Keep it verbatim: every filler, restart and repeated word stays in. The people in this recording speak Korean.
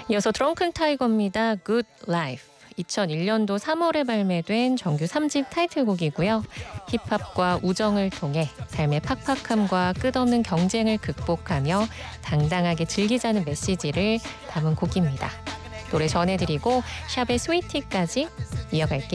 이어서 드렁큰 타이거입니다. Good Life. 이천일년도 삼월에 발매된 정규 삼 집 타이틀곡이고요. 힙합과 우정을 통해 삶의 팍팍함과 끝없는 경쟁을 극복하며 당당하게 즐기자는 메시지를 담은 곡입니다. 노래 전해드리고 샵의 스위티까지 이어갈게요.